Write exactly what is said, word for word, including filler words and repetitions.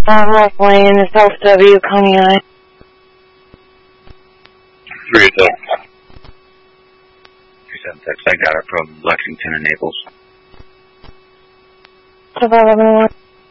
Uh, Rock Lane, South W, Coney Island. Three adults. Three seven six. I got it from Lexington and Naples. Survival eleven one.